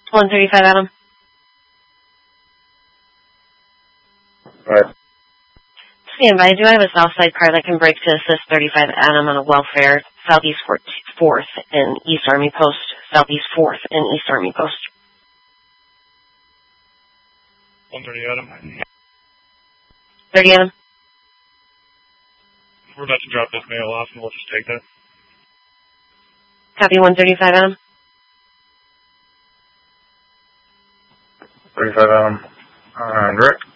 135 Adam. Right. Stand by. Do I have a Southside car that can break to assist 35 Adam on a welfare Southeast 4th and East Army Post? Southeast 4th and East Army Post. 130 Adam. 30 Adam. We're about to drop this mail off and we'll just take that. Copy 135 Adam. 35 Adam. Rick.